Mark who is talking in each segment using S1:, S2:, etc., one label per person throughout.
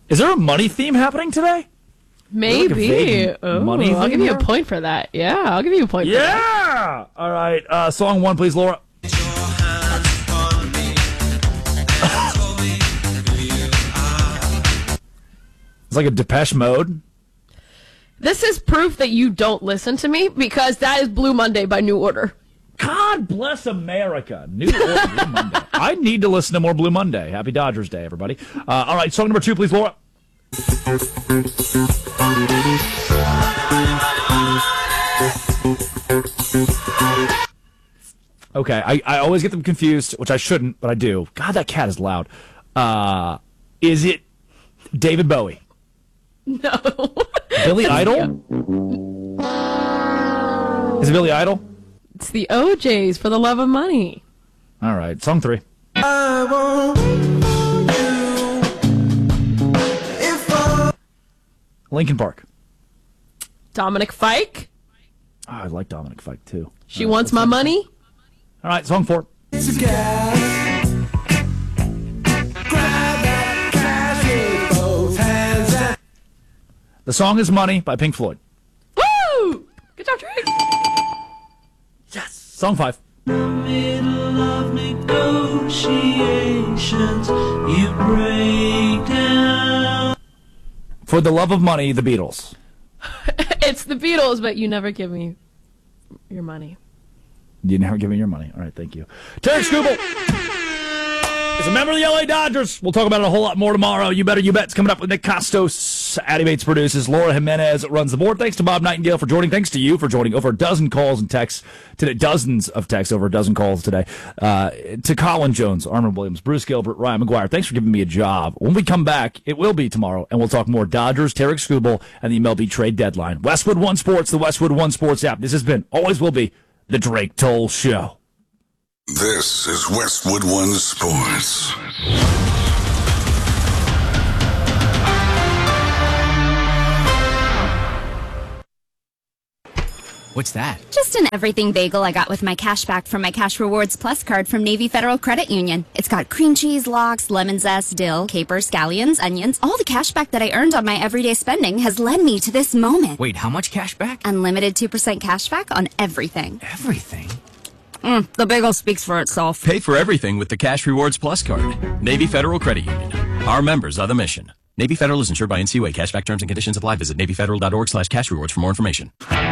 S1: Is there a money theme happening today?
S2: Maybe.
S1: Like money
S2: I'll give you a
S1: here?
S2: point for that. Yeah, I'll give you a point for that.
S1: Yeah! All right. Song 1, please, Laura. It's like a Depeche Mode.
S2: This is proof that you don't listen to me because that is Blue Monday by New Order.
S1: God bless America. New Order, Blue Monday. I need to listen to more Blue Monday. Happy Dodgers Day, everybody. All right, song number 2, please, Laura. Okay, I always get them confused, which I shouldn't, but I do. God, that cat is loud. Is it David Bowie?
S2: No.
S1: Billy Idol? Is it Billy Idol?
S2: It's the OJs, For the Love of Money.
S1: All right, song 3. Linkin Park.
S2: Dominic Fike.
S1: Oh, I like Dominic Fike, too.
S2: She Wants My Money.
S1: All right, song 4. The song is Money by Pink Floyd.
S2: Woo! Good job, Trey.
S1: Yes. Song 5.
S3: Middle of negotiations, you break down.
S1: For the Love of Money, the Beatles.
S2: It's the Beatles, but you never give me your money.
S1: You never give me your money. All right, thank you. Terry Scoobel is a member of the LA Dodgers. We'll talk about it a whole lot more tomorrow. You Better You Bet's coming up with Nick Costos. Addy Bates produces. Laura Jimenez runs the board. Thanks to Bob Nightingale for joining. Thanks to you for joining. Over a dozen calls and texts today. Dozens of texts, over a dozen calls today. To Colin Jones, Armin Williams, Bruce Gilbert, Ryan McGuire. Thanks for giving me a job. When we come back, it will be tomorrow, and we'll talk more Dodgers, Tarek Scoobel, and the MLB trade deadline. Westwood One Sports, the Westwood One Sports app. This has been, always will be, the Drake Toll Show.
S4: This is Westwood One Sports.
S5: What's that?
S6: Just an everything bagel I got with my cash back from my Cash Rewards Plus card from Navy Federal Credit Union. It's got cream cheese, lox, lemon zest, dill, capers, scallions, onions. All the cash back that I earned on my everyday spending has led me to this moment.
S5: Wait, how much cash back?
S6: Unlimited 2% cash back on everything.
S5: Everything?
S6: The bagel speaks for itself.
S7: Pay for everything with the Cash Rewards Plus card. Navy Federal Credit Union. Our members are the mission. Navy Federal is insured by NCUA. Cashback terms and conditions apply. Visit NavyFederal.org/cashrewards for more information.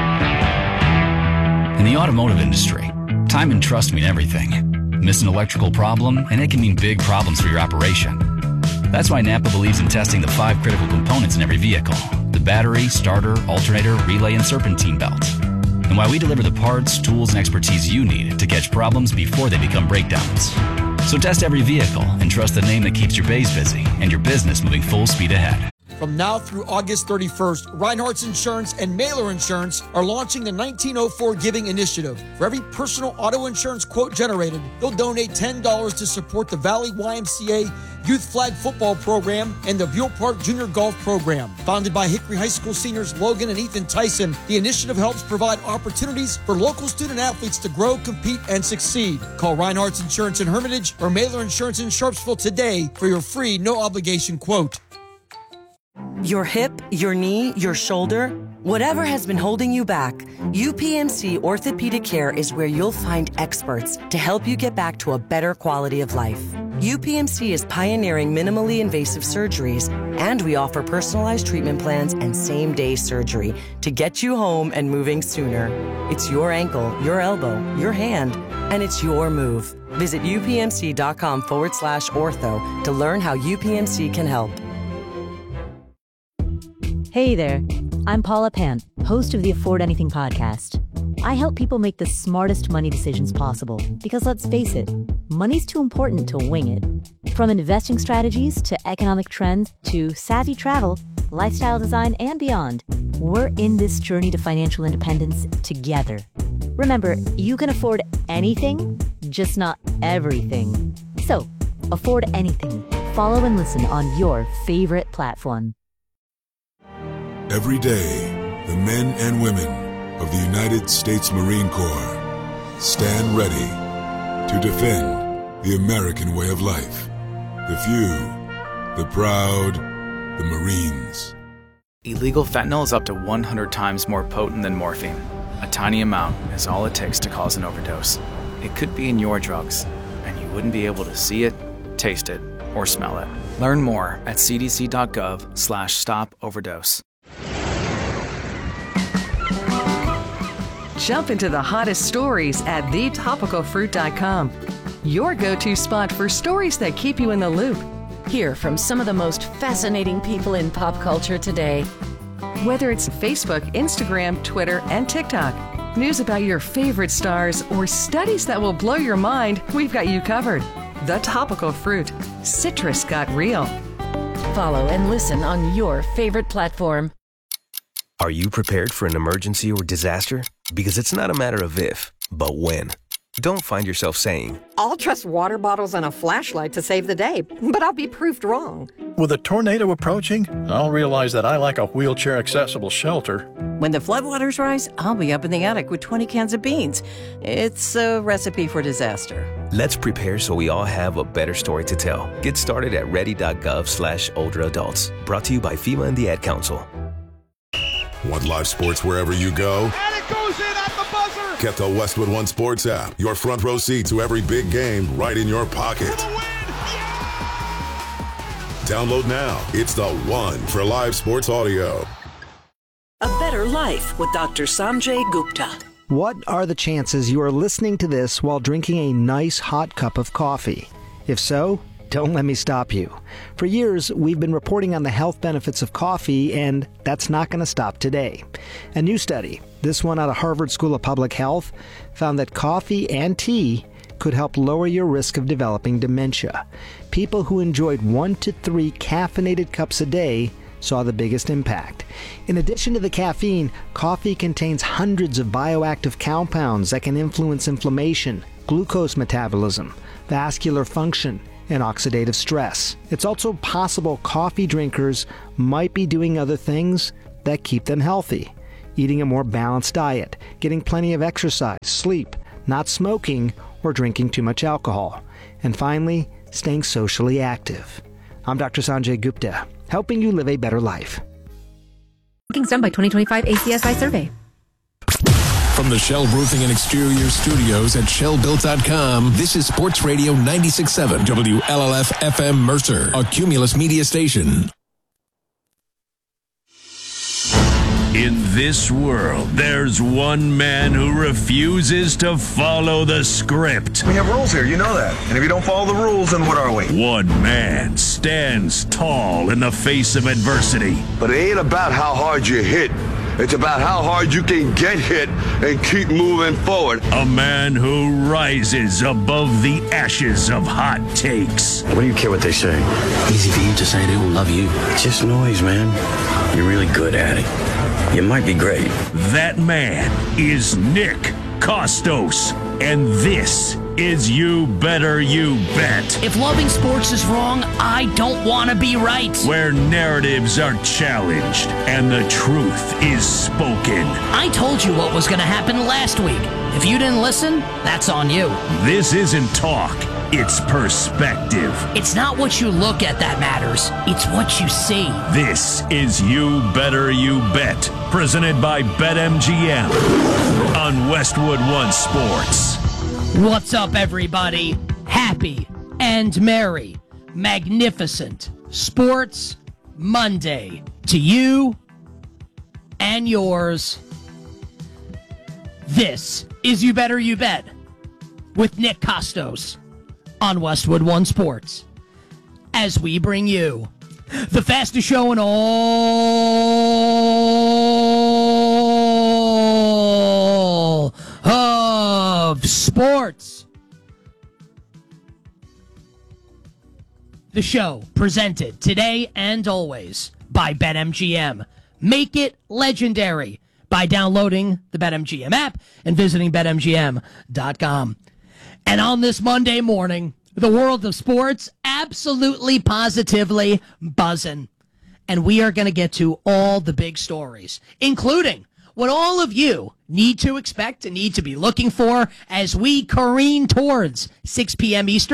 S8: In the automotive industry, time and trust mean everything. Miss an electrical problem, and it can mean big problems for your operation. That's why Napa believes in testing the 5 critical components in every vehicle: the battery, starter, alternator, relay, and serpentine belt. And why we deliver the parts, tools, and expertise you need to catch problems before they become breakdowns. So test every vehicle and trust the name that keeps your bays busy and your business moving full speed ahead.
S9: From now through August 31st, Reinhardt's Insurance and Mailer Insurance are launching the 1904 Giving Initiative. For every personal auto insurance quote generated, they'll donate $10 to support the Valley YMCA Youth Flag Football Program and the Buell Park Junior Golf Program. Founded by Hickory High School seniors Logan and Ethan Tyson, the initiative helps provide opportunities for local student athletes to grow, compete, and succeed. Call Reinhardt's Insurance in Hermitage or Mailer Insurance in Sharpsville today for your free, no-obligation quote.
S10: Your hip, your knee, your shoulder, whatever has been holding you back, UPMC Orthopedic Care is where you'll find experts to help you get back to a better quality of life. UPMC is pioneering minimally invasive surgeries, and we offer personalized treatment plans and same-day surgery to get you home and moving sooner. It's your ankle, your elbow, your hand, and it's your move. Visit upmc.com/ortho to learn how UPMC can help.
S11: Hey there, I'm Paula Pant, host of the Afford Anything podcast. I help people make the smartest money decisions possible because, let's face it, money's too important to wing it. From investing strategies to economic trends to savvy travel, lifestyle design, and beyond, we're in this journey to financial independence together. Remember, you can afford anything, just not everything. So, afford anything. Follow and listen on your favorite platform.
S4: Every day, the men and women of the United States Marine Corps stand ready to defend the American way of life. The few, the proud, the Marines.
S5: Illegal fentanyl is up to 100 times more potent than morphine. A tiny amount is all it takes to cause an overdose. It could be in your drugs, and you wouldn't be able to see it, taste it, or smell it. Learn more at cdc.gov/stop-overdose.
S12: Jump into the hottest stories at thetopicalfruit.com. Your go-to spot for stories that keep you in the loop.
S13: Hear from some of the most fascinating people in pop culture today.
S12: Whether it's Facebook, Instagram, Twitter, and TikTok, news about your favorite stars, or studies that will blow your mind, we've got you covered. The Topical Fruit. Citrus got real.
S13: Follow and listen on your favorite platform.
S14: Are you prepared for an emergency or disaster? Because it's not a matter of if, but when. Don't find yourself saying,
S15: I'll trust water bottles and a flashlight to save the day, but I'll be proved wrong.
S16: With a tornado approaching, I'll realize that I like a wheelchair-accessible shelter.
S17: When the floodwaters rise, I'll be up in the attic with 20 cans of beans. It's a recipe for disaster.
S14: Let's prepare so we all have a better story to tell. Get started at ready.gov/older adults. Brought to you by FEMA and the Ad Council.
S4: Want live sports wherever you go?
S18: And it goes in at the buzzer!
S4: Get the Westwood One Sports app. Your front row seat to every big game right in your pocket. Download now. It's the one for live sports audio.
S19: A Better Life with Dr. Sanjay Gupta.
S20: What are the chances you are listening to this while drinking a nice hot cup of coffee? If so, don't let me stop you. For years, we've been reporting on the health benefits of coffee, and that's not going to stop today. A new study, this one out of Harvard School of Public Health, found that coffee and tea could help lower your risk of developing dementia. People who enjoyed 1 to 3 caffeinated cups a day saw the biggest impact. In addition to the caffeine, coffee contains hundreds of bioactive compounds that can influence inflammation, glucose metabolism, vascular function, and oxidative stress. It's also possible coffee drinkers might be doing other things that keep them healthy. Eating a more balanced diet, getting plenty of exercise, sleep, not smoking, or drinking too much alcohol. And finally, staying socially active. I'm Dr. Sanjay Gupta, helping you live a better life.
S21: Rankings done by 2025 ACSI survey.
S22: From the Shell Roofing and Exterior Studios at ShellBuilt.com, this is Sports Radio 96.7 WLLF FM Mercer, a Cumulus media station.
S23: In this world, there's one man who refuses to follow the script.
S24: We have rules here, you know that. And if you don't follow the rules, then what are we?
S23: One man stands tall in the face of adversity.
S24: But it ain't about how hard you hit. It's about how hard you can get hit and keep moving forward.
S23: A man who rises above the ashes of hot takes.
S25: What do you care what they say? Easy for you to say they don't love you. It's just noise, man. You're really good at it. You might be great.
S23: That man is Nick Kostos. And this is You Better You Bet.
S26: If loving sports is wrong, I don't want to be right.
S23: Where narratives are challenged and the truth is spoken.
S26: I told you what was going to happen last week. If you didn't listen, that's on you.
S23: This isn't talk. It's perspective.
S26: It's not what you look at that matters. It's what you see.
S23: This is You Better You Bet, presented by BetMGM on Westwood One Sports.
S26: What's up, everybody? Happy and merry, magnificent Sports Monday to you and yours. This is You Better You Bet with Nick Kostos on Westwood One Sports, as we bring you the fastest show in all of sports. The show presented today and always by BetMGM. Make it legendary by downloading the BetMGM app and visiting BetMGM.com. And on this Monday morning, the world of sports absolutely, positively buzzing. And we are going to get to all the big stories, including what all of you need to expect and need to be looking for as we careen towards 6 p.m. Eastern,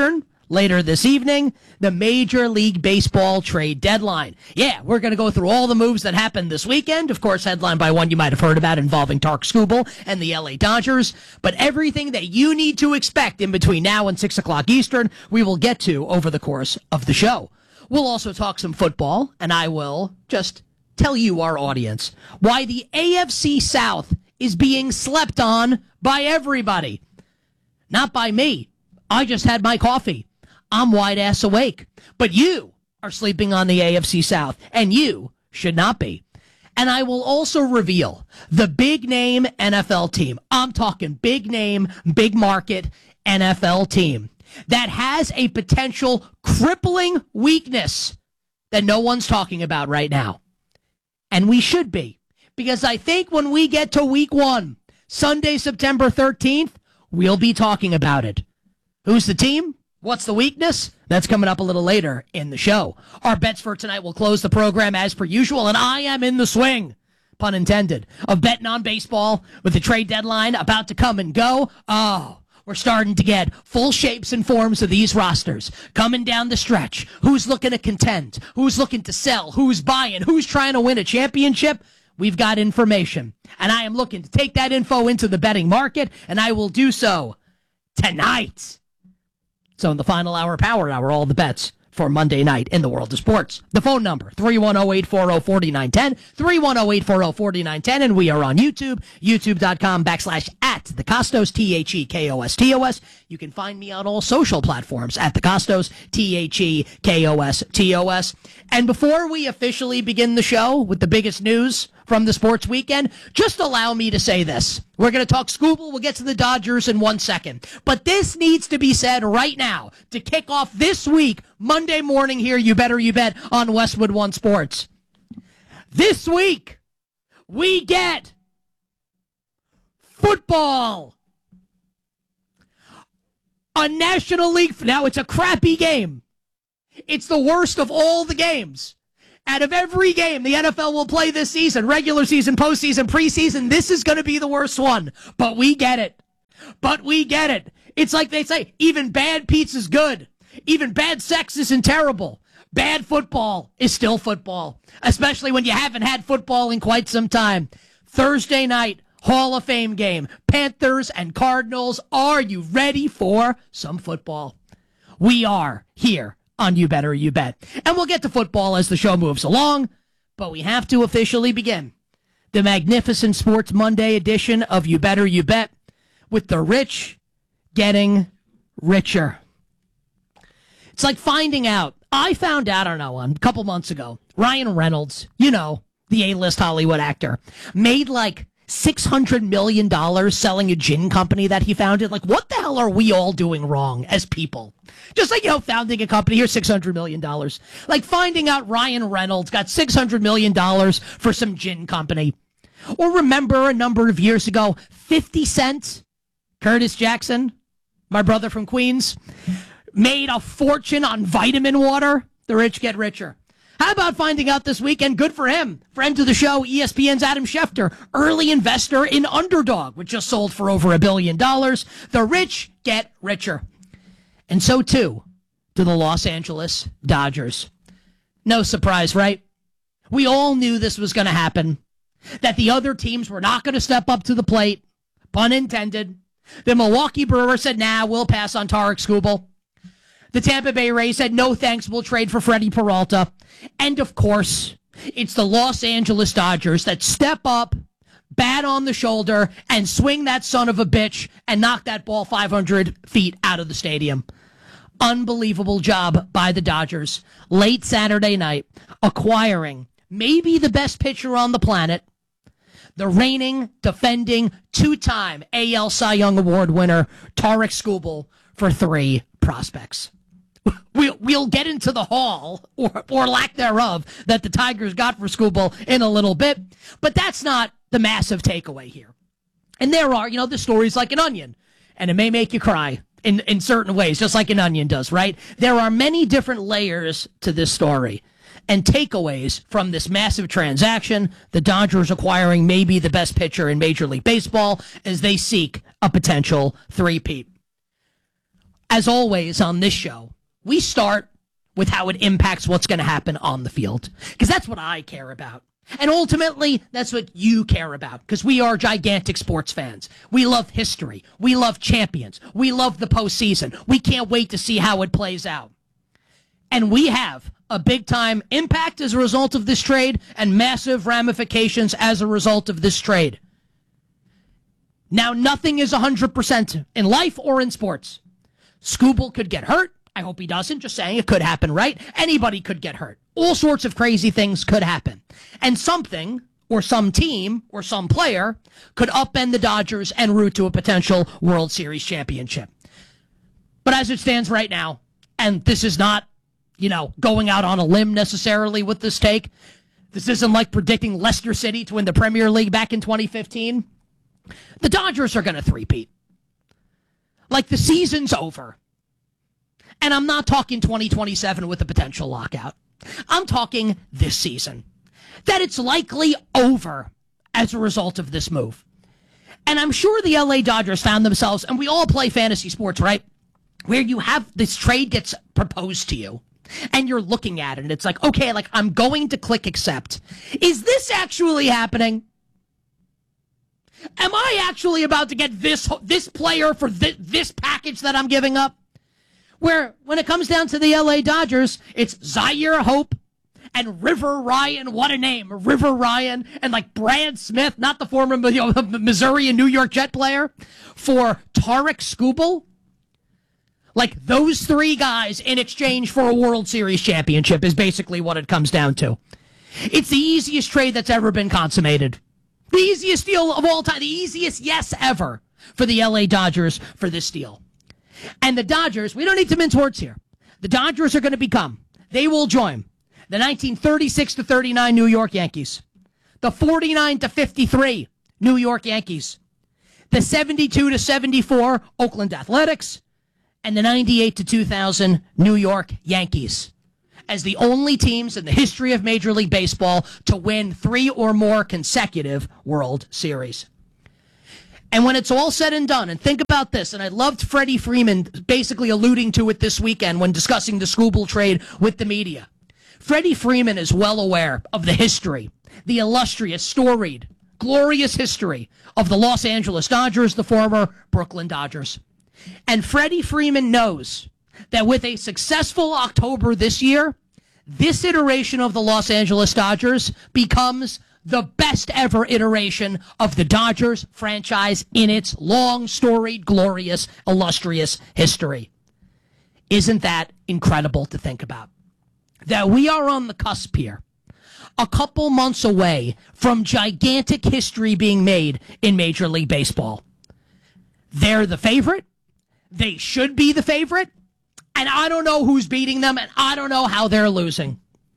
S26: later this evening, the Major League Baseball trade deadline. Yeah, we're going to go through all the moves that happened this weekend. Of course, headlined by one you might have heard about involving Tarek Skubal and the LA Dodgers. But everything that you need to expect in between now and 6 o'clock Eastern, we will get to over the course of the show. We'll also talk some football, and I will just tell you, our audience, why the AFC South is being slept on by everybody. Not by me. I just had my coffee. I'm wide ass awake. But you are sleeping on the AFC South, and you should not be. And I will also reveal the big name NFL team. I'm talking big name, big market NFL team that has a potential crippling weakness that no one's talking about right now. And we should be. Because I think when we get to week 1, Sunday, September 13th, we'll be talking about it. Who's the team? What's the weakness? That's coming up a little later in the show. Our bets for tonight will close the program as per usual, and I am in the swing, pun intended, of betting on baseball with the trade deadline about to come and go. Oh, we're starting to get full shapes and forms of these rosters coming down the stretch. Who's looking to contend? Who's looking to sell? Who's buying? Who's trying to win a championship? We've got information, and I am looking to take that info into the betting market, and I will do so tonight. So in the final hour, Power Hour, all the bets for Monday night in the world of sports. The phone number, 310-840-4910, 310-840-4910, and we are on YouTube, youtube.com/@TheCostos, TheKostos. You can find me on all social platforms at The Costos, TheKostos. And before we officially begin the show with the biggest news from the sports weekend, just allow me to say this. We're going to talk Skubal. We'll get to the Dodgers in 1 second. But this needs to be said right now to kick off this week, Monday morning here, You Better You Bet, on Westwood One Sports. This week, we get football. A National League. Now, it's a crappy game. It's the worst of all the games. Out of every game the NFL will play this season, regular season, postseason, preseason, this is going to be the worst one. But we get it. It's like they say, even bad pizza's good. Even bad sex isn't terrible. Bad football is still football, especially when you haven't had football in quite some time. Thursday night, Hall of Fame game. Panthers and Cardinals. Are you ready for some football? We are here on You Better You Bet. And we'll get to football as the show moves along, but we have to officially begin the magnificent Sports Monday edition of You Better You Bet with the rich getting richer. It's like finding out. I found out, I don't know, a couple months ago, Ryan Reynolds, you know, the A-list Hollywood actor, made like $600 million selling a gin company that he founded. Like, what the hell are we all doing wrong as people? Just like, you know, founding a company, here's $600 million. Like finding out Ryan Reynolds got $600 million for some gin company. Or remember a number of years ago, 50 Cent, Curtis Jackson, my brother from Queens, made a fortune on vitamin water. The rich get richer. How about finding out this weekend? Good for him. Friend of the show, ESPN's Adam Schefter, early investor in Underdog, which just sold for over $1 billion. The rich get richer. And so, too, do the Los Angeles Dodgers. No surprise, right? We all knew this was going to happen, that the other teams were not going to step up to the plate, pun intended. The Milwaukee Brewers said, nah, we'll pass on Tarek Skubal. The Tampa Bay Rays said, no thanks, we'll trade for Freddie Peralta. And, of course, it's the Los Angeles Dodgers that step up, bat on the shoulder, and swing that son of a bitch and knock that ball 500 feet out of the stadium. Unbelievable job by the Dodgers late Saturday night, acquiring maybe the best pitcher on the planet, the reigning, defending, two-time AL Cy Young Award winner, Tarek Skubal, for 3 prospects. We'll get into the haul, or lack thereof, that the Tigers got for Skubal in a little bit, but that's not the massive takeaway here. And there are, the story's like an onion, and it may make you cry in certain ways, just like an onion does, right? There are many different layers to this story and takeaways from this massive transaction, the Dodgers acquiring maybe the best pitcher in Major League Baseball as they seek a potential three-peat. As always on this show, we start with how it impacts what's going to happen on the field, because that's what I care about. And ultimately, that's what you care about, because we are gigantic sports fans. We love history. We love champions. We love the postseason. We can't wait to see how it plays out. And we have a big-time impact as a result of this trade and massive ramifications as a result of this trade. Now, nothing is 100% in life or in sports. Skubal could get hurt. I hope he doesn't. Just saying, it could happen, right? Anybody could get hurt. All sorts of crazy things could happen. And something, or some team, or some player could upend the Dodgers en route to a potential World Series championship. But as it stands right now, and this is not, going out on a limb necessarily with this take, this isn't like predicting Leicester City to win the Premier League back in 2015. The Dodgers are going to three-peat. Like, the season's over. And I'm not talking 2027 with a potential lockout. I'm talking this season. That it's likely over as a result of this move. And I'm sure the LA Dodgers found themselves, and we all play fantasy sports, right? Where you have this trade gets proposed to you, and you're looking at it, and it's like, okay, like, I'm going to click accept. Is this actually happening? Am I actually about to get this player for this package that I'm giving up? Where, when it comes down to the LA Dodgers, it's Zaire Hope and River Ryan. What a name. River Ryan and like Brad Smith, not the former Missouri and New York Jet player, for Tarik Skubal. Like, those three guys in exchange for a World Series championship is basically what it comes down to. It's the easiest trade that's ever been consummated. The easiest deal of all time. The easiest yes ever for the LA Dodgers for this deal. And the Dodgers, we don't need to mince words here. The Dodgers are going to become, they will join the 1936-39 New York Yankees, the 49-53 New York Yankees, the 72-74 Oakland Athletics, and the 98-2000 New York Yankees as the only teams in the history of Major League Baseball to win 3 or more consecutive World Series. And when it's all said and done, and think about this, and I loved Freddie Freeman basically alluding to it this weekend when discussing the Skubal trade with the media. Freddie Freeman is well aware of the history, the illustrious, storied, glorious history of the Los Angeles Dodgers, the former Brooklyn Dodgers. And Freddie Freeman knows that with a successful October this year, this iteration of the Los Angeles Dodgers becomes the best ever iteration of the Dodgers franchise in its long, storied, glorious, illustrious history. Isn't that incredible to think about? That we are on the cusp here, a couple months away from gigantic history being made in Major League Baseball. They're the favorite. They should be the favorite. And I don't know who's beating them, and I don't know how they're losing.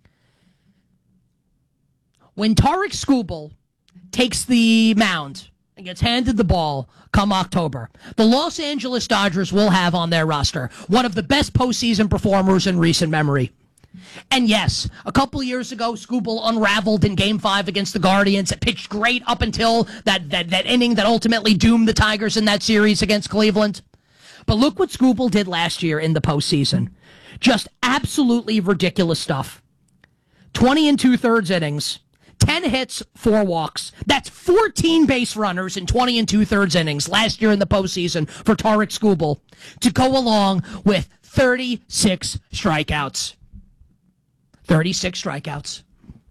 S26: When Tarik Skubal takes the mound and gets handed the ball come October, the Los Angeles Dodgers will have on their roster one of the best postseason performers in recent memory. And yes, a couple years ago, Skubal unraveled in Game 5 against the Guardians. It pitched great up until that inning that ultimately doomed the Tigers in that series against Cleveland. But look what Skubal did last year in the postseason. Just absolutely ridiculous stuff. 20 2/3 innings. 10 hits, 4 walks. That's 14 base runners in 20 2/3 innings last year in the postseason for Tarik Skubal to go along with 36 strikeouts. 36 strikeouts.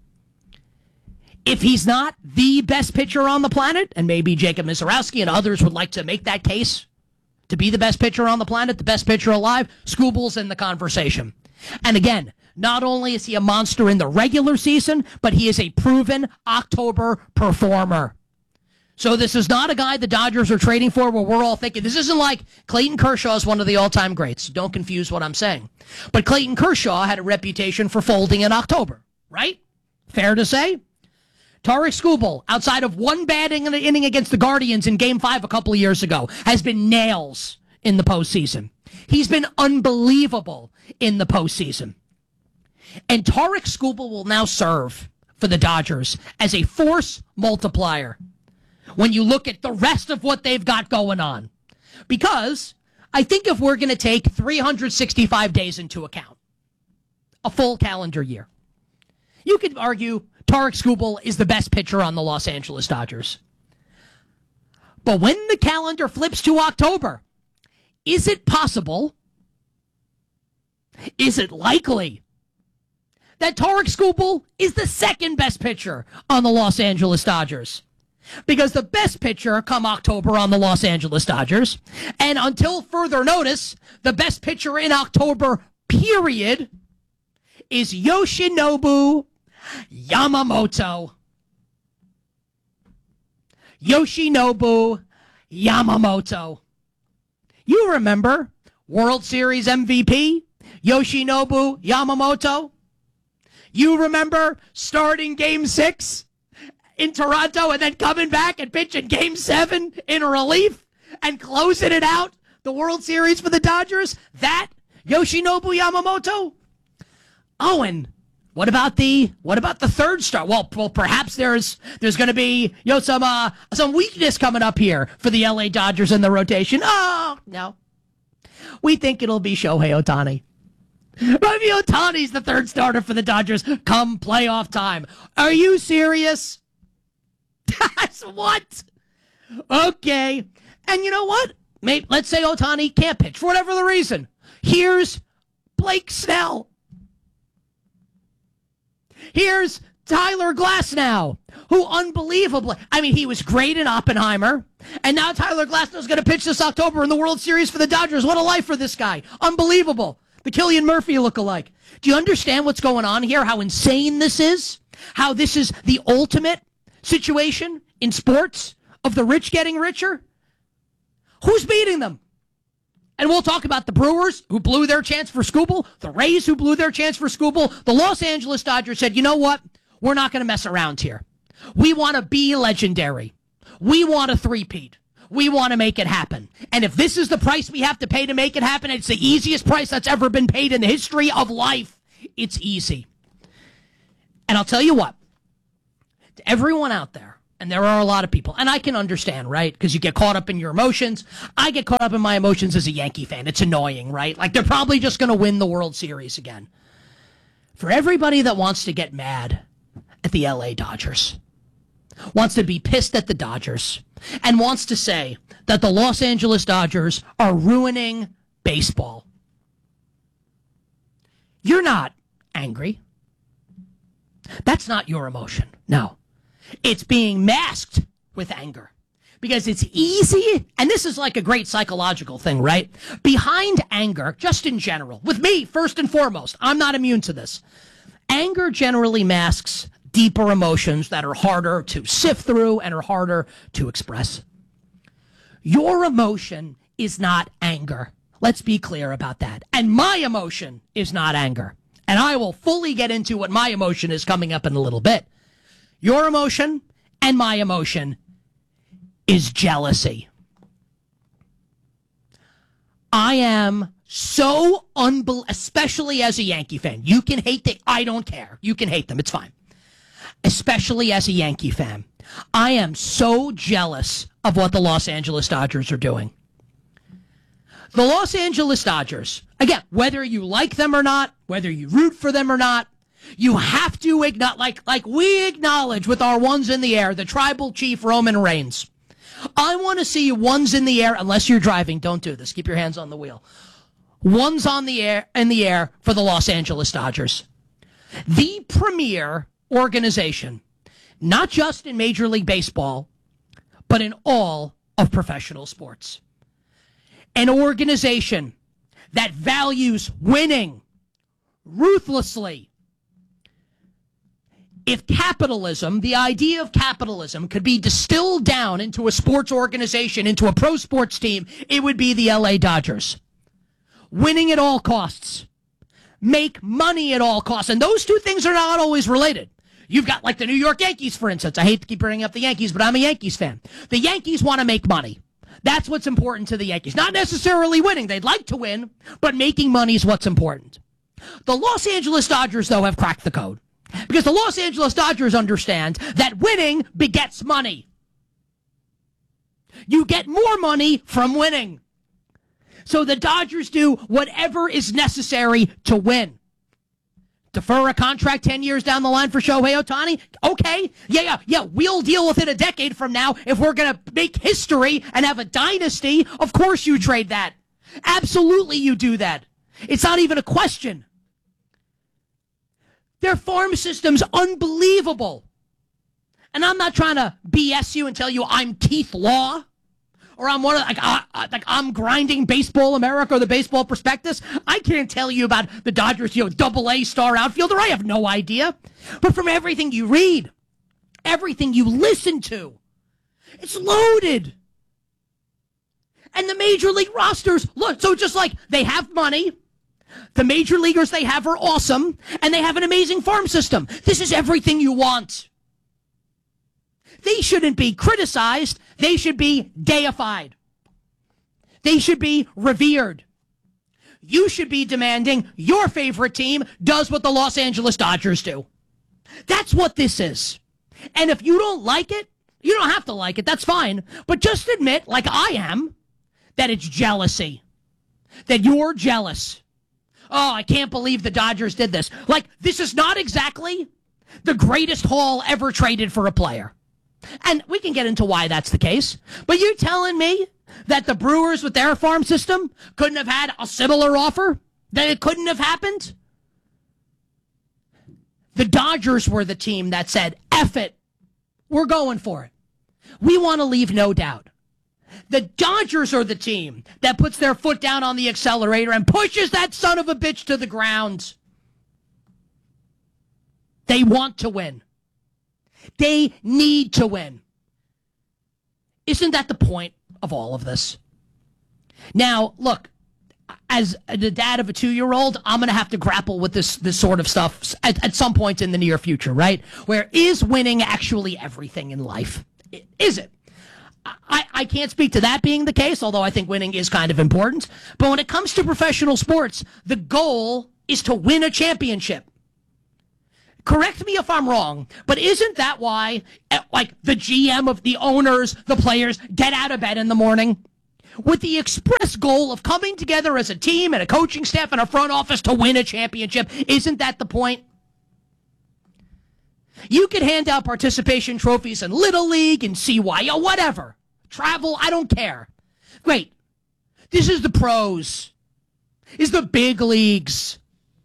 S26: If he's not the best pitcher on the planet, and maybe Jacob Misiorowski and others would like to make that case to be the best pitcher on the planet, the best pitcher alive, Skubal's in the conversation. And again, not only is he a monster in the regular season, but he is a proven October performer. So this is not a guy the Dodgers are trading for where we're all thinking, this isn't like Clayton Kershaw is one of the all-time greats. Don't confuse what I'm saying. But Clayton Kershaw had a reputation for folding in October, right? Fair to say? Tarik Skubal, outside of one bad inning against the Guardians in Game 5 a couple of years ago, has been nails in the postseason. He's been unbelievable in the postseason. And Tarik Skubal will now serve for the Dodgers as a force multiplier when you look at the rest of what they've got going on. Because I think if we're going to take 365 days into account, a full calendar year, you could argue Tarik Skubal is the best pitcher on the Los Angeles Dodgers. But when the calendar flips to October, is it possible, is it likely that Tarik Skubal is the second best pitcher on the Los Angeles Dodgers? Because the best pitcher come October on the Los Angeles Dodgers, and until further notice, the best pitcher in October, period, is Yoshinobu Yamamoto. Yoshinobu Yamamoto. You remember World Series MVP Yoshinobu Yamamoto? You remember starting Game 6 in Toronto and then coming back and pitching Game 7 in relief and closing it out, the World Series for the Dodgers? That Yoshinobu Yamamoto? Oh, and what about the third star? Well, perhaps there's going to be some weakness coming up here for the LA Dodgers in the rotation. Oh, no. We think it'll be Shohei Ohtani. Shohei Ohtani's the third starter for the Dodgers come playoff time. Are you serious? What? Okay. And you know what? Let's say Ohtani can't pitch for whatever the reason. Here's Blake Snell. Here's Tyler Glasnow, who unbelievably, he was great in Oppenheimer, and now Tyler Glasnow's going to pitch this October in the World Series for the Dodgers. What a life for this guy. Unbelievable. The Cillian Murphy lookalike. Do you understand what's going on here? How insane this is? How this is the ultimate situation in sports of the rich getting richer? Who's beating them? And we'll talk about the Brewers, who blew their chance for Skubal, the Rays, who blew their chance for Skubal. The Los Angeles Dodgers said, you know what? We're not going to mess around here. We want to be legendary. We want a three-peat. We want to make it happen. And if this is the price we have to pay to make it happen, it's the easiest price that's ever been paid in the history of life. It's easy. And I'll tell you what, to everyone out there, and there are a lot of people, and I can understand, right? Because you get caught up in your emotions. I get caught up in my emotions as a Yankee fan. It's annoying, right? Like they're probably just going to win the World Series again. For everybody that wants to get mad at the LA Dodgers, wants to be pissed at the Dodgers, and wants to say that the Los Angeles Dodgers are ruining baseball, you're not angry. That's not your emotion. No. It's being masked with anger because it's easy. And this is like a great psychological thing, right? Behind anger, just in general, with me, first and foremost, I'm not immune to this. Anger generally masks deeper emotions that are harder to sift through and are harder to express. Your emotion is not anger. Let's be clear about that. And my emotion is not anger. And I will fully get into what my emotion is coming up in a little bit. Your emotion and my emotion is jealousy. I am so especially as a Yankee fan. You can hate them. I don't care. You can hate them. It's fine. Especially as a Yankee fan. I am so jealous of what the Los Angeles Dodgers are doing. The Los Angeles Dodgers, again, whether you like them or not, whether you root for them or not, you have to acknowledge, like we acknowledge with our ones in the air, the tribal chief Roman Reigns. I want to see ones in the air, unless you're driving, don't do this. Keep your hands on the wheel. Ones in the air for the Los Angeles Dodgers. The premier organization, not just in Major League Baseball, but in all of professional sports. An organization that values winning ruthlessly. If capitalism, the idea of capitalism, could be distilled down into a sports organization, into a pro sports team, it would be the LA Dodgers. Winning at all costs. Make money at all costs. And those two things are not always related. You've got like the New York Yankees, for instance. I hate to keep bringing up the Yankees, but I'm a Yankees fan. The Yankees want to make money. That's what's important to the Yankees. Not necessarily winning. They'd like to win, but making money is what's important. The Los Angeles Dodgers, though, have cracked the code. Because the Los Angeles Dodgers understand that winning begets money. You get more money from winning. So the Dodgers do whatever is necessary to win. Defer a contract 10 years down the line for Shohei Ohtani? Okay. Yeah. We'll deal with it a decade from now if we're going to make history and have a dynasty. Of course you trade that. Absolutely you do that. It's not even a question. Their farm system's unbelievable. And I'm not trying to BS you and tell you I'm Keith Law. Or I'm I'm grinding Baseball America or the Baseball Prospectus. I can't tell you about the Dodgers, AA star outfielder. I have no idea. But from everything you read, everything you listen to, it's loaded. And the major league rosters, look, so just like they have money, the major leaguers they have are awesome, and they have an amazing farm system. This is everything you want. They shouldn't be criticized. They should be deified. They should be revered. You should be demanding your favorite team does what the Los Angeles Dodgers do. That's what this is. And if you don't like it, you don't have to like it. That's fine. But just admit, like I am, that it's jealousy. That you're jealous. Oh, I can't believe the Dodgers did this. Like, this is not exactly the greatest haul ever traded for a player. And we can get into why that's the case. But you telling me that the Brewers with their farm system couldn't have had a similar offer? That it couldn't have happened? The Dodgers were the team that said, F it. We're going for it. We want to leave no doubt. The Dodgers are the team that puts their foot down on the accelerator and pushes that son of a bitch to the ground. They want to win. They need to win. Isn't that the point of all of this? Now, look, as the dad of a 2-year-old, I'm going to have to grapple with this sort of stuff at some point in the near future, right? Where is winning actually everything in life? Is it? I can't speak to that being the case, although I think winning is kind of important. But when it comes to professional sports, the goal is to win a championship. Correct me if I'm wrong, but isn't that why, like, the GM of the owners, the players, get out of bed in the morning? With the express goal of coming together as a team and a coaching staff and a front office to win a championship. Isn't that the point? You could hand out participation trophies in Little League and CYO, whatever. Travel, I don't care. Great. This is the pros. This is the big leagues.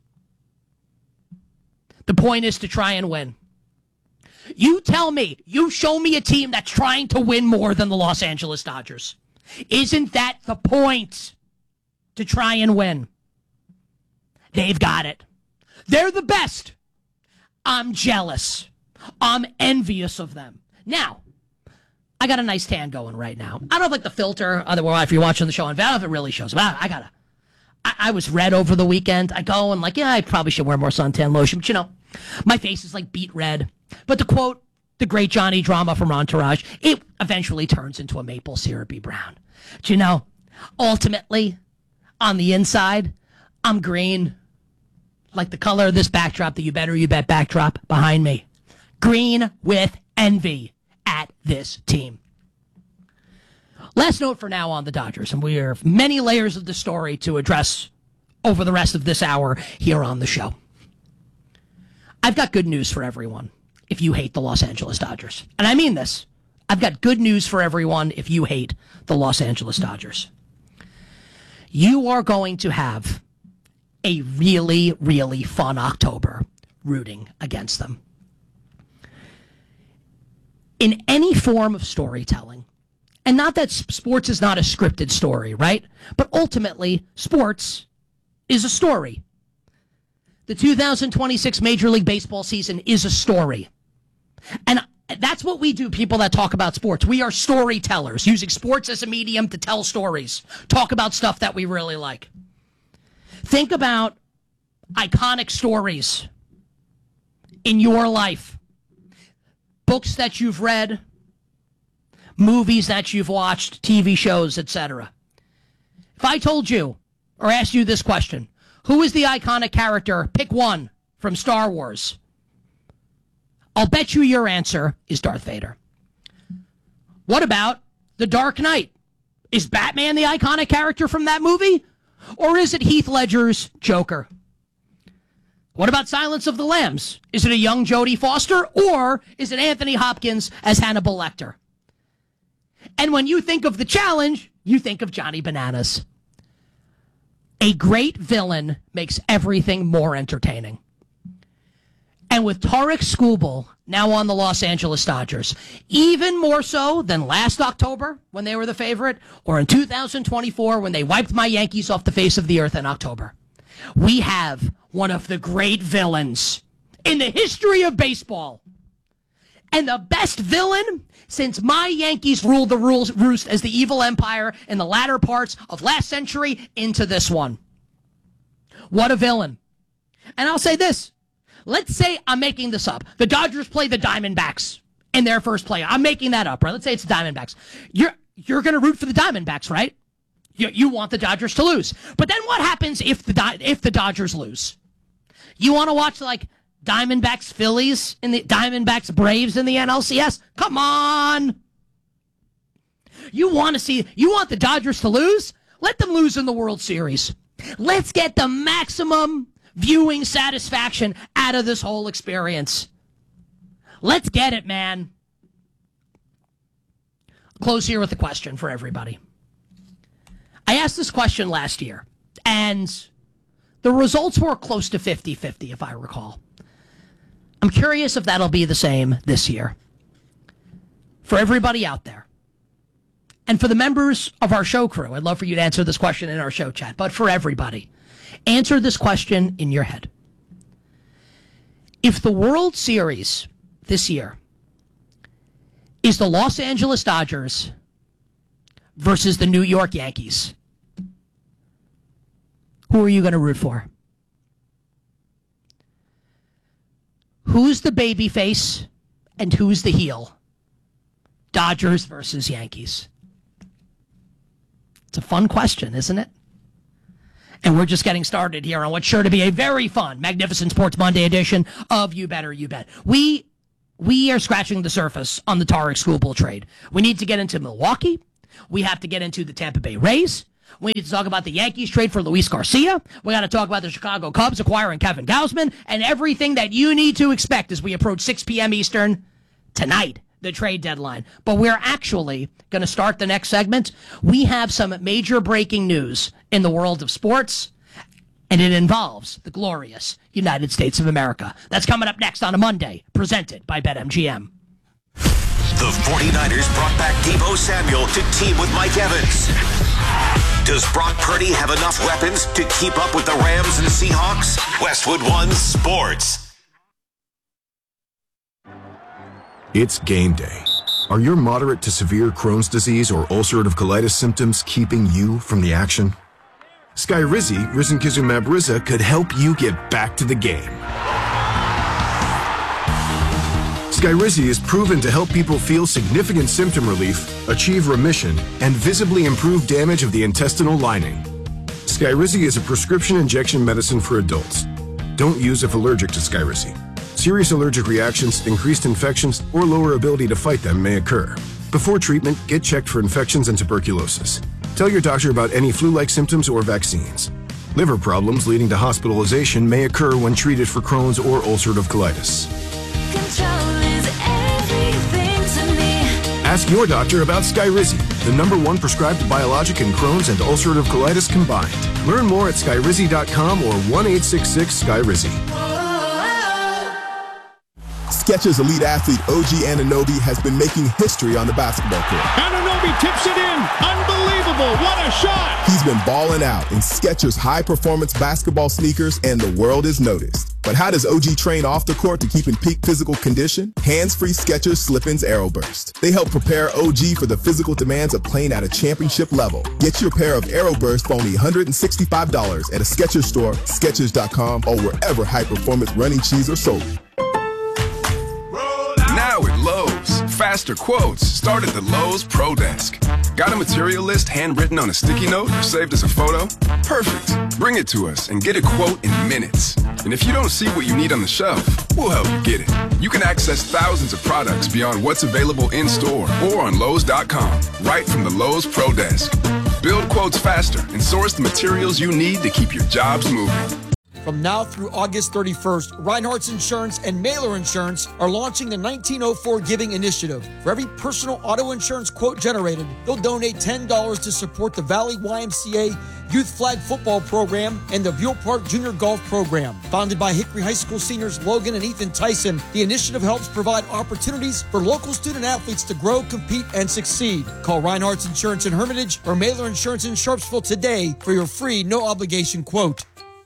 S26: The point is to try and win. You tell me, you show me a team that's trying to win more than the Los Angeles Dodgers. Isn't that the point? To try and win. They've got it. They're the best. I'm jealous. I'm envious of them. Now, I got a nice tan going right now. I don't have like the filter. Otherwise, if you're watching the show on Val, if it really shows. But I was red over the weekend. I go and like, yeah, I probably should wear more suntan lotion. But, you know, my face is like beet red. But to quote the great Johnny Drama from Entourage, it eventually turns into a maple syrupy brown. But, you know, ultimately, on the inside, I'm green. Like the color of this backdrop, the You Better You Bet backdrop behind me. Green with envy at this team. Last note for now on the Dodgers, and we have many layers of the story to address over the rest of this hour here on the show. I've got good news for everyone if you hate the Los Angeles Dodgers. And I mean this. I've got good news for everyone if you hate the Los Angeles Dodgers. You are going to have a really, really fun October rooting against them. In any form of storytelling, and not that sports is not a scripted story, right? But ultimately, sports is a story. The 2026 Major League Baseball season is a story. And that's what we do, people that talk about sports. We are storytellers, using sports as a medium to tell stories, talk about stuff that we really like. Think about iconic stories in your life. Books that you've read, movies that you've watched, TV shows, etc. If I told you, or asked you this question, who is the iconic character? Pick one from Star Wars. I'll bet you your answer is Darth Vader. What about The Dark Knight? Is Batman the iconic character from that movie? Or is it Heath Ledger's Joker? What about Silence of the Lambs? Is it a young Jodie Foster, or is it Anthony Hopkins as Hannibal Lecter? And when you think of the challenge, you think of Johnny Bananas. A great villain makes everything more entertaining. And with Tarek Skubal now on the Los Angeles Dodgers, even more so than last October when they were the favorite, or in 2024 when they wiped my Yankees off the face of the earth in October, we have one of the great villains in the history of baseball. And the best villain since my Yankees ruled the roost as the evil empire in the latter parts of last century into this one. What a villain. And I'll say this. Let's say I'm making this up. The Dodgers play the Diamondbacks in their first play. I'm making that up, right? Let's say it's the Diamondbacks. You're going to root for the Diamondbacks, right? You want the Dodgers to lose. But then what happens if the Dodgers lose? You want to watch like Diamondbacks Phillies in the Diamondbacks Braves in the NLCS? Come on. You want the Dodgers to lose? Let them lose in the World Series. Let's get the maximum viewing satisfaction out of this whole experience. Let's get it, man. I'll close here with a question for everybody. I asked this question last year, and the results were close to 50-50, if I recall. I'm curious if that'll be the same this year. For everybody out there, and for the members of our show crew, I'd love for you to answer this question in our show chat, but for everybody, answer this question in your head. If the World Series this year is the Los Angeles Dodgers versus the New York Yankees, who are you going to root for? Who's the babyface and who's the heel? Dodgers versus Yankees. It's a fun question, isn't it? And we're just getting started here on what's sure to be a very fun, magnificent Sports Monday edition of You Better You Bet. We are scratching the surface on the Tarek Skubal trade. We need to get into Milwaukee. We have to get into the Tampa Bay Rays. We need to talk about the Yankees trade for Luis Garcia. We got to talk about the Chicago Cubs acquiring Kevin Gausman and everything that you need to expect as we approach 6 p.m. Eastern tonight, the trade deadline. But we're actually going to start the next segment. We have some major breaking news in the world of sports, and it involves the glorious United States of America. That's coming up next on a Monday, presented by BetMGM.
S1: The 49ers brought back Deebo Samuel to team with Mike Evans. Does Brock Purdy have enough weapons to keep up with the Rams and Seahawks? Westwood One Sports.
S2: It's game day. Are your moderate to severe Crohn's disease or ulcerative colitis symptoms keeping you from the action? Skyrizi, risankizumab Riza, could help you get back to the game. Skyrizi is proven to help people feel significant symptom relief, achieve remission, and visibly improve damage of the intestinal lining. Skyrizi is a prescription injection medicine for adults. Don't use if allergic to Skyrizi. Serious allergic reactions, increased infections, or lower ability to fight them may occur. Before treatment, get checked for infections and tuberculosis. Tell your doctor about any flu-like symptoms or vaccines. Liver problems leading to hospitalization may occur when treated for Crohn's or ulcerative colitis. Ask your doctor about Skyrizi, the #1 prescribed biologic in Crohn's and ulcerative colitis combined. Learn more at skyrizi.com or 1-866-SKYRIZI.
S3: Skechers elite athlete OG Anunoby has been making history on the basketball court.
S18: Anunoby tips it in. Unbelievable. What a shot.
S3: He's been balling out in Skechers high-performance basketball sneakers, and the world has noticed. But how does OG train off the court to keep in peak physical condition? Hands-free Skechers Slip-ins Aeroburst. They help prepare OG for the physical demands of playing at a championship level. Get your pair of Aeroburst for only $165 at a Skechers store, Skechers.com, or wherever high-performance running shoes are sold.
S6: Now at Lowe's, faster quotes start at the Lowe's Pro Desk. Got a material list handwritten on a sticky note or saved as a photo? Perfect. Bring it to us and get a quote in minutes. And if you don't see what you need on the shelf, we'll help you get it. You can access thousands of products beyond what's available in-store or on Lowe's.com, right from the Lowe's Pro Desk. Build quotes faster and source the materials you need to keep your jobs moving.
S7: From now through August 31st, Reinhardt's Insurance and Mailer Insurance are launching the 1904 Giving Initiative. For every personal auto insurance quote generated, they'll donate $10 to support the Valley YMCA Youth Flag Football Program and the Buell Park Junior Golf Program. Founded by Hickory High School seniors Logan and Ethan Tyson, the initiative helps provide opportunities for local student athletes to grow, compete, and succeed. Call Reinhardt's Insurance in Hermitage or Mailer Insurance in Sharpsville today for your free, no-obligation quote.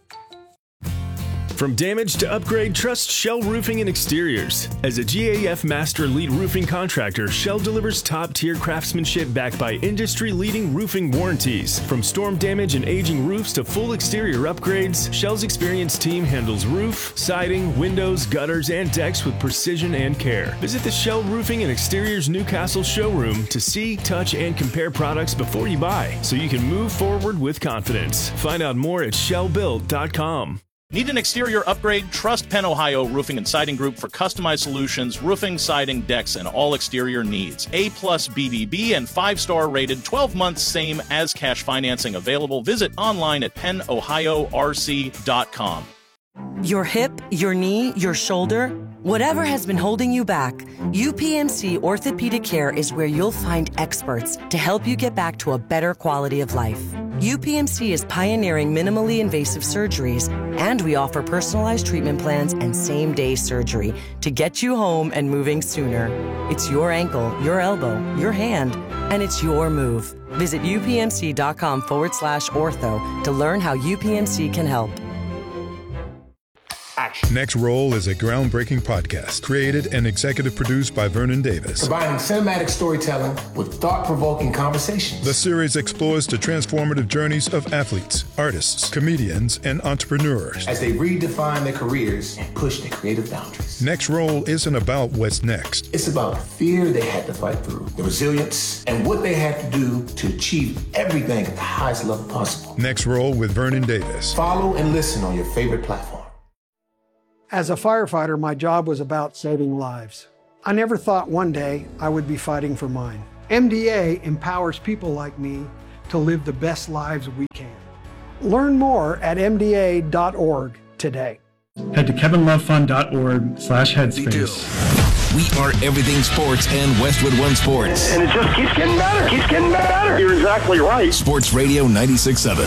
S8: From damage to upgrade, trust Shell Roofing and Exteriors. As a GAF Master Lead Roofing Contractor, Shell delivers top-tier craftsmanship backed by industry-leading roofing warranties. From storm damage and aging roofs to full exterior upgrades, Shell's experienced team handles roof, siding, windows, gutters, and decks with precision and care. Visit the Shell Roofing and Exteriors Newcastle showroom to see, touch, and compare products before you buy, so you can move forward with confidence. Find out more at shellbuilt.com.
S9: Need an exterior upgrade? Trust Penn Ohio Roofing and Siding Group for customized solutions, roofing, siding, decks, and all exterior needs. A+ BBB and 5-star rated, 12 months same as cash financing available. Visit online at pennohiorc.com.
S10: Your hip, your knee, your shoulder, whatever has been holding you back, UPMC Orthopedic Care is where you'll find experts to help you get back to a better quality of life. UPMC is pioneering minimally invasive surgeries, and we offer personalized treatment plans and same-day surgery to get you home and moving sooner. It's your ankle, your elbow, your hand, and it's your move. Visit upmc.com/ortho to learn how UPMC can help.
S11: Next Roll is a groundbreaking podcast created and executive produced by Vernon Davis.
S27: Combining cinematic storytelling with thought-provoking conversations.
S11: The series explores the transformative journeys of athletes, artists, comedians, and entrepreneurs
S27: as they redefine their careers and push their creative boundaries.
S11: Next Roll isn't about what's next.
S27: It's about the fear they had to fight through, the resilience, and what they had to do to achieve everything at the highest level possible.
S11: Next Roll with Vernon Davis.
S27: Follow and listen on your favorite platform.
S28: As a firefighter, my job was about saving lives. I never thought one day I would be fighting for mine. MDA empowers people like me to live the best lives we can. Learn more at mda.org today.
S29: Head to kevinlovefund.org/headspace.
S22: We are everything sports and Westwood One Sports.
S30: And it just keeps getting better. Keeps getting better. You're exactly right.
S22: Sports Radio 96.7.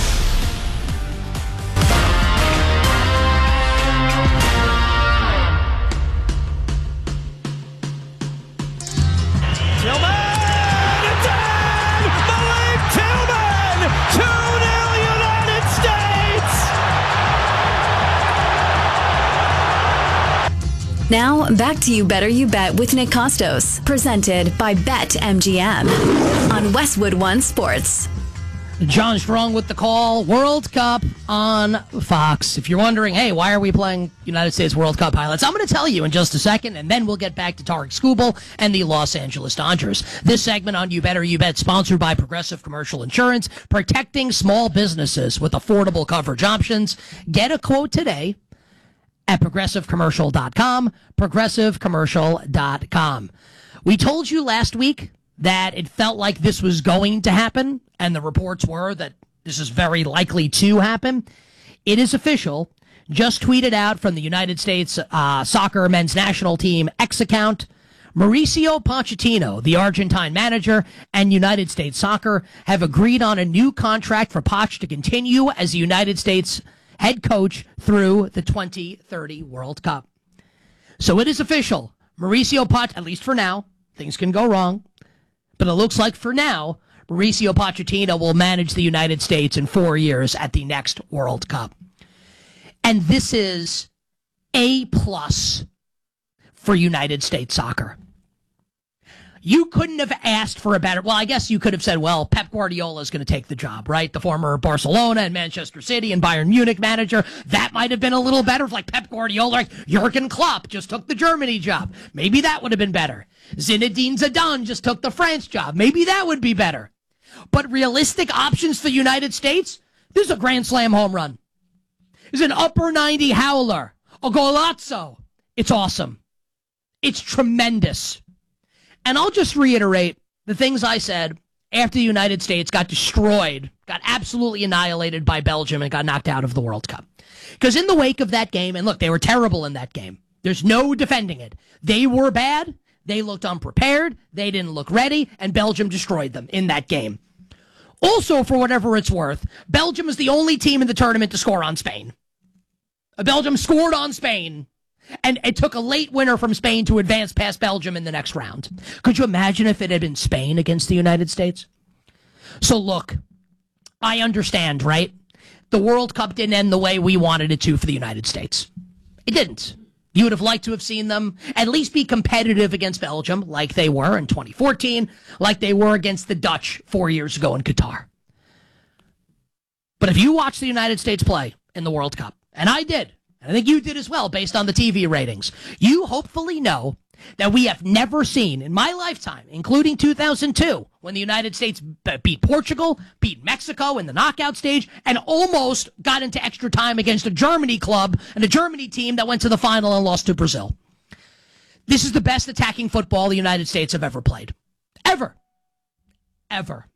S31: Now, back to You Better You Bet with Nick Costos, presented by BetMGM on Westwood One Sports.
S26: John Strong with the call. World Cup on Fox. If you're wondering, hey, why are we playing United States World Cup highlights? I'm going to tell you in just a second, and then we'll get back to Tarek Skubal and the Los Angeles Dodgers. This segment on You Better You Bet, sponsored by Progressive Commercial Insurance, protecting small businesses with affordable coverage options. Get a quote today at progressivecommercial.com, progressivecommercial.com. We told you last week that it felt like this was going to happen, and the reports were that this is very likely to happen. It is official. Just tweeted out from the United States soccer men's national team X account. Mauricio Pochettino, the Argentine manager, and United States Soccer have agreed on a new contract for Poch to continue as the United States head coach through the 2030 World Cup. So it is official. Mauricio Pochettino, at least for now, things can go wrong, but it looks like for now, Mauricio Pochettino will manage the United States in 4 years at the next World Cup. And this is A+ for United States soccer. You couldn't have asked for a better... Well, I guess you could have said, well, Pep Guardiola is going to take the job, right? The former Barcelona and Manchester City and Bayern Munich manager. That might have been a little better if, like, Pep Guardiola, like Jurgen Klopp just took the Germany job. Maybe that would have been better. Zinedine Zidane just took the France job. Maybe that would be better. But realistic options for the United States? This is a Grand Slam home run. This is an upper 90 howler. A golazzo. It's awesome. It's tremendous. And I'll just reiterate the things I said after the United States got destroyed, got absolutely annihilated by Belgium and got knocked out of the World Cup. Because in the wake of that game, and look, they were terrible in that game. There's no defending it. They were bad. They looked unprepared. They didn't look ready. And Belgium destroyed them in that game. Also, for whatever it's worth, Belgium is the only team in the tournament to score on Spain. Belgium scored on Spain. And it took a late winner from Spain to advance past Belgium in the next round. Could you imagine if it had been Spain against the United States? So look, I understand, right? The World Cup didn't end the way we wanted it to for the United States. It didn't. You would have liked to have seen them at least be competitive against Belgium, like they were in 2014, like they were against the Dutch 4 years ago in Qatar. But if you watch the United States play in the World Cup, and I did, I think you did as well, based on the TV ratings, you hopefully know that we have never seen in my lifetime, including 2002, when the United States beat Portugal, beat Mexico in the knockout stage, and almost got into extra time against a Germany club and a Germany team that went to the final and lost to Brazil. This is the best attacking football the United States have ever played. Ever. Ever.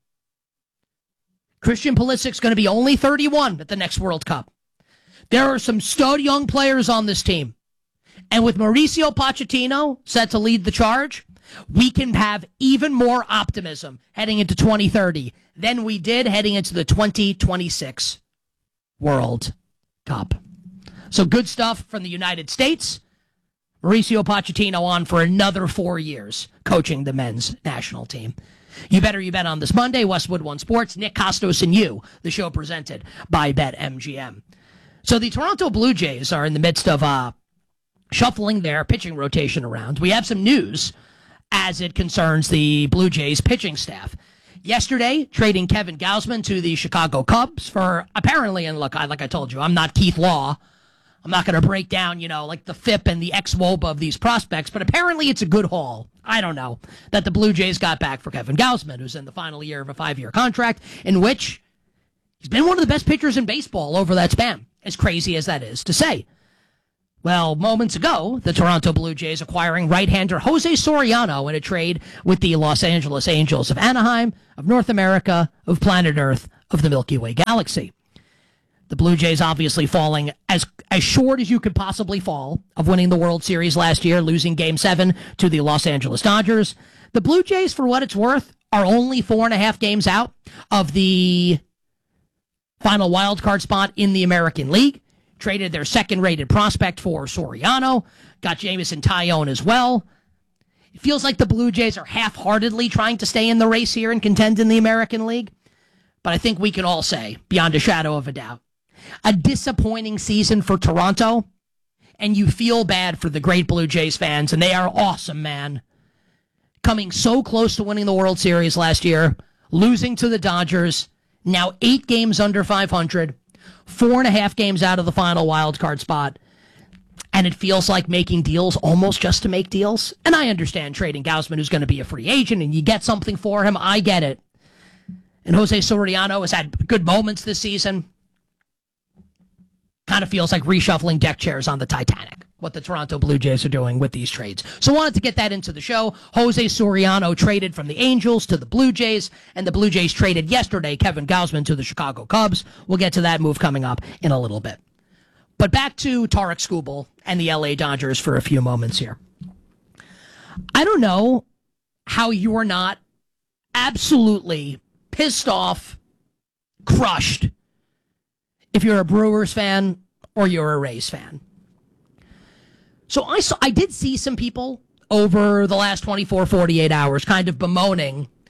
S26: Christian Pulisic's going to be only 31 at the next World Cup. There are some stud young players on this team. And with Mauricio Pochettino set to lead the charge, we can have even more optimism heading into 2030 than we did heading into the 2026 World Cup. So good stuff from the United States. Mauricio Pochettino on for another 4 years coaching the men's national team. You bet on this Monday, Westwood One Sports, Nick Costos and you, the show presented by BetMGM. So the Toronto Blue Jays are in the midst of shuffling their pitching rotation around. We have some news as it concerns the Blue Jays pitching staff. Yesterday, trading Kevin Gausman to the Chicago Cubs for apparently, and look, like I told you, I'm not Keith Law. I'm not going to break down, like the FIP and the ex-WOBA of these prospects, but apparently it's a good haul. I don't know, that the Blue Jays got back for Kevin Gausman, who's in the final year of a 5-year contract, in which he's been one of the best pitchers in baseball over that span. As crazy as that is to say. Well, moments ago, the Toronto Blue Jays acquiring right-hander Jose Soriano in a trade with the Los Angeles Angels of Anaheim, of North America, of planet Earth, of the Milky Way galaxy. The Blue Jays obviously falling as short as you could possibly fall of winning the World Series last year, losing Game 7 to the Los Angeles Dodgers. The Blue Jays, for what it's worth, are only 4.5 games out of the final wild card spot in the American League. Traded their second-rated prospect for Soriano. Got Jameson Taillon as well. It feels like the Blue Jays are half-heartedly trying to stay in the race here and contend in the American League. But I think we can all say, beyond a shadow of a doubt, a disappointing season for Toronto. And you feel bad for the great Blue Jays fans, and they are awesome, man. Coming so close to winning the World Series last year, losing to the Dodgers. Now 8 games under 500, 4.5 games out of the final wild card spot, and it feels like making deals almost just to make deals. And I understand trading Gausman, who's going to be a free agent, and you get something for him. I get it. And Jose Soriano has had good moments this season. Kind of feels like reshuffling deck chairs on the Titanic, what the Toronto Blue Jays are doing with these trades. So wanted to get that into the show. Jose Soriano traded from the Angels to the Blue Jays, and the Blue Jays traded yesterday Kevin Gausman to the Chicago Cubs. We'll get to that move coming up in a little bit. But back to Tarik Skubal and the LA Dodgers for a few moments here. I don't know how you're not absolutely pissed off, crushed, if you're a Brewers fan or you're a Rays fan. So I did see some people over the last 24, 48 hours kind of bemoaning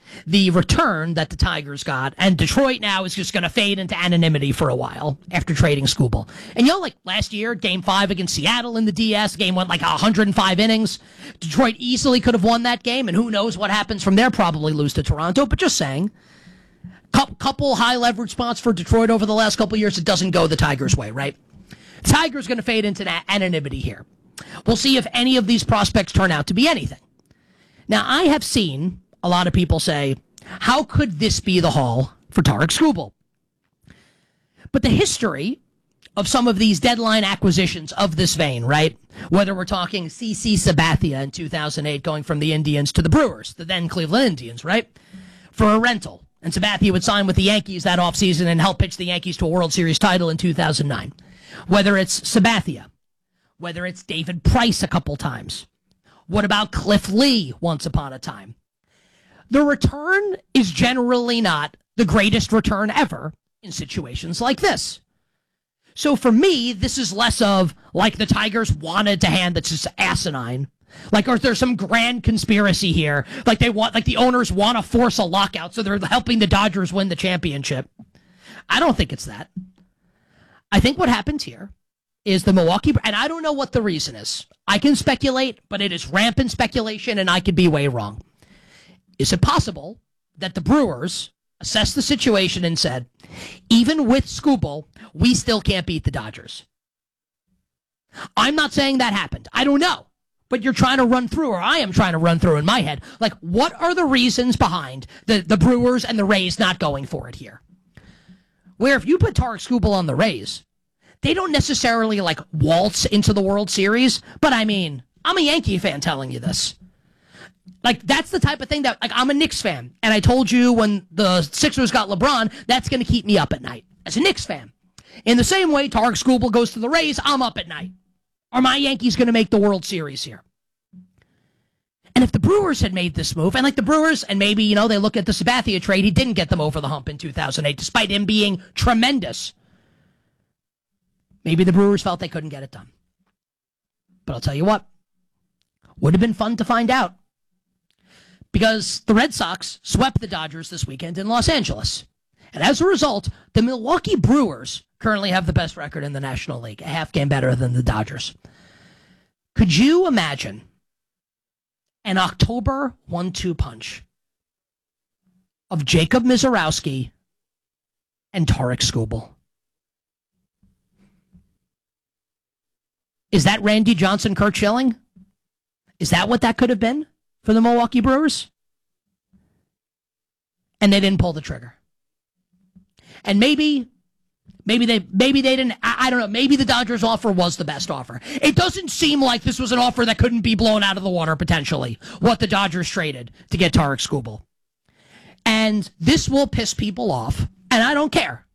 S26: the return that the Tigers got, and Detroit now is just going to fade into anonymity for a while after trading Skubal. And like last year, Game 5 against Seattle in the DS, game went like 105 innings. Detroit easily could have won that game, and who knows what happens from there, probably lose to Toronto, but just saying. Couple high leverage spots for Detroit over the last couple years, it doesn't go the Tigers' way, right? Tigers going to fade into anonymity here. We'll see if any of these prospects turn out to be anything. Now, I have seen a lot of people say, how could this be the haul for Tarik Skubal? But the history of some of these deadline acquisitions of this vein, right? Whether we're talking CC Sabathia in 2008 going from the Indians to the Brewers, the then Cleveland Indians, right? For a rental. And Sabathia would sign with the Yankees that offseason and help pitch the Yankees to a World Series title in 2009. Whether it's Sabathia, whether it's David Price a couple times. What about Cliff Lee once upon a time? The return is generally not the greatest return ever in situations like this. So for me, this is less of like the Tigers wanted to hand that's just asinine. Like, or there's some grand conspiracy here. Like the owners want to force a lockout, so they're helping the Dodgers win the championship. I don't think it's that. I think what happens here is the Milwaukee, and I don't know what the reason is. I can speculate, but it is rampant speculation, and I could be way wrong. Is it possible that the Brewers assessed the situation and said, even with Skubal, we still can't beat the Dodgers? I'm not saying that happened. I don't know. But you're trying to run through, or I am trying to run through in my head, like, what are the reasons behind the Brewers and the Rays not going for it here? Where if you put Tarik Skubal on the Rays, they don't necessarily, like, waltz into the World Series, but I mean, I'm a Yankee fan telling you this. Like, that's the type of thing that, like, I'm a Knicks fan, and I told you when the Sixers got LeBron, that's going to keep me up at night as a Knicks fan. In the same way Tarik Skubal goes to the Rays, I'm up at night. Are my Yankees going to make the World Series here? And if the Brewers had made this move, and like the Brewers, and maybe, they look at the Sabathia trade, he didn't get them over the hump in 2008, despite him being tremendous. Maybe the Brewers felt they couldn't get it done. But I'll tell you what, would have been fun to find out. Because the Red Sox swept the Dodgers this weekend in Los Angeles. And as a result, the Milwaukee Brewers currently have the best record in the National League, a half game better than the Dodgers. Could you imagine an October 1-2 punch of Jacob Misiorowski and Tarik Skubal? Is that Randy Johnson, Curt Schilling? Is that what that could have been for the Milwaukee Brewers? And they didn't pull the trigger. And maybe they didn't, I don't know, maybe the Dodgers offer was the best offer. It doesn't seem like this was an offer that couldn't be blown out of the water, potentially, what the Dodgers traded to get Tarik Skubal. And this will piss people off, and I don't care.